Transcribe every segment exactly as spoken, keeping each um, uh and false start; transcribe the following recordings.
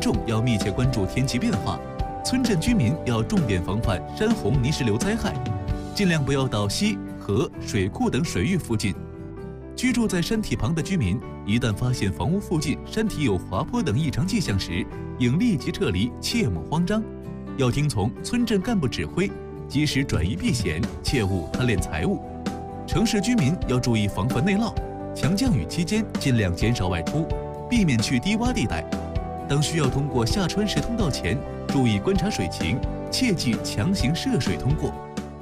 众要密切关注天气变化，村镇居民要重点防范山洪泥石流灾害，尽量不要到溪、河、水库等水域附近。居住在山体旁的居民，一旦发现房屋附近山体有滑坡等异常迹象时，应立即撤离，切莫慌张。要听从村镇干部指挥，及时转移避险，切勿贪恋财物。城市居民要注意防范内涝，强降雨期间尽量减少外出，避免去低洼地带。当需要通过下穿石通道前，注意观察水情，切忌强行涉水通过。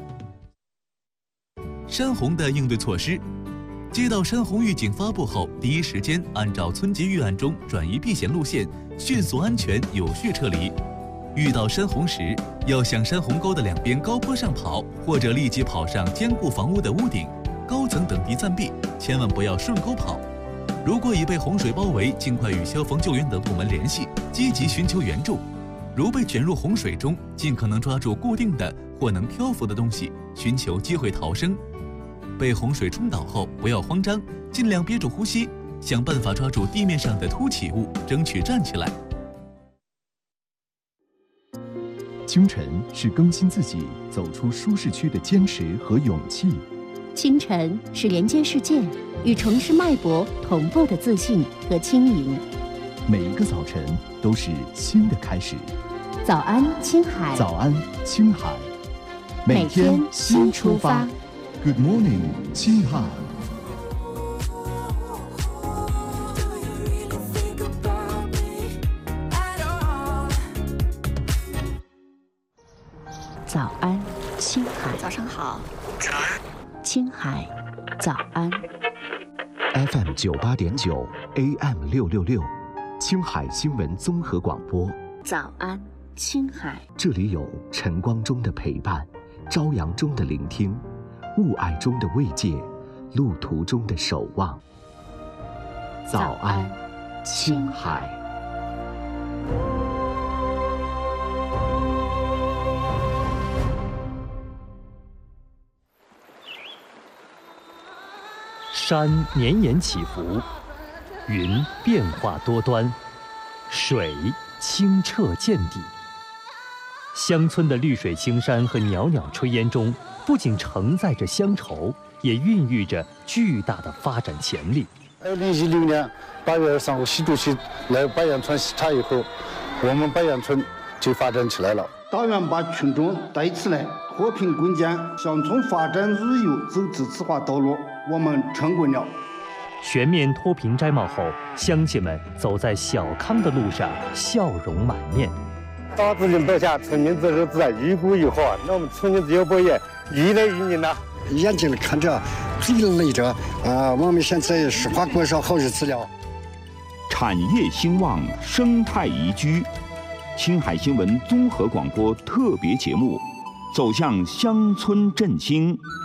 山洪的应对措施。接到山洪预警发布后，第一时间按照村级预案中转移避险路线，迅速、安全、有序撤离。遇到山洪时，要向山洪沟的两边高坡上跑，或者立即跑上坚固房屋的屋顶、高层等地暂避，千万不要顺沟跑。如果已被洪水包围，尽快与消防救援等部门联系，积极寻求援助。如被卷入洪水中，尽可能抓住固定的或能漂浮的东西，寻求机会逃生。被洪水冲倒后，不要慌张，尽量憋住呼吸，想办法抓住地面上的凸起物，争取站起来。 清晨是更新自己、走出舒适区的坚持和勇气。 清晨是连接世界、与城市脉搏同步的自信和轻盈。 每一个早晨都是新的开始。 早安，青海。 早安，青海。 每天新出发。 Good morning， 青海。 早安，青海。 早上好。 青海，早安。 F M 九八点九 ，A M 六六六，青海新闻综合广播。 早安，青海。 这里有晨光中的陪伴，朝阳中的聆听。雾霭中的慰藉，路途中的守望。早安，青海。 山绵延起伏，云变化多端，水清澈见底。乡村的绿水青山和袅袅炊烟中，不仅承载着乡愁，也孕育着巨大的发展潜力。 二零一六年八月二十三号，习主席来巴彦村视察以后，我们巴彦村就发展起来了。党员把群众带起来，和平共建乡村发展日有走自治化道路，我们成功了。 全面脱贫摘帽后，乡亲们走在小康的路上，笑容满面。 党治领导下，村民的日子愈过愈好，那我们村民自由保业愈来愈宁了。 眼睛里看着，嘴里累着，啊，我们现在实话过上好日子了。 产业兴旺，生态宜居。青海新闻综合广播特别节目，走向乡村振兴。